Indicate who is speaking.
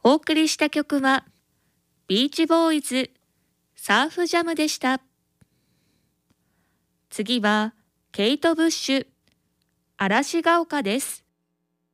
Speaker 1: お送りした曲は、ビーチボーイズ、サーフジャムでした。次は、ケイト・ブッシュ、嵐が丘です。